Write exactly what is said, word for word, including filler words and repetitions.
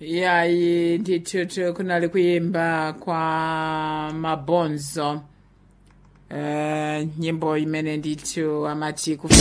yayi ndithu kunali kuyimba kwa mabonzo uh, nyimbo imene ndithu amati